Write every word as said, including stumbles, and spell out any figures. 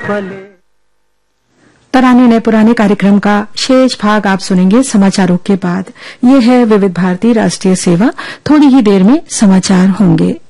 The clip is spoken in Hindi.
फले। तराने नए पुराने कार्यक्रम का शेष भाग आप सुनेंगे समाचारों के बाद। ये है विविध भारती राष्ट्रीय सेवा। थोड़ी ही देर में समाचार होंगे।